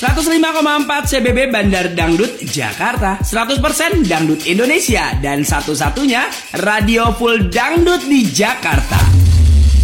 105,4 CBB Bandar Dangdut Jakarta, 100% Dangdut Indonesia, dan satu-satunya radio full dangdut di Jakarta.